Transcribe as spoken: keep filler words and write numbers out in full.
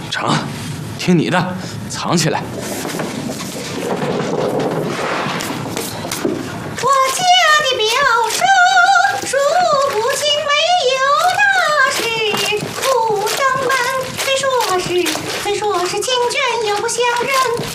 成，听你的，藏起来。 我家的表叔，数不清没有大事，不上门，非说是非说是亲眷又不相认。